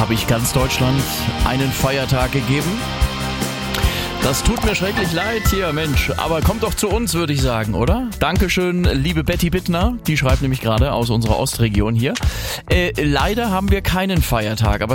habe ich ganz Deutschland einen Feiertag gegeben. Das tut mir schrecklich leid hier, Mensch. Aber kommt doch zu uns, würde ich sagen, oder? Dankeschön, liebe Betty Bittner. Die schreibt nämlich gerade aus unserer Ostregion hier. Leider haben wir keinen Feiertag. Aber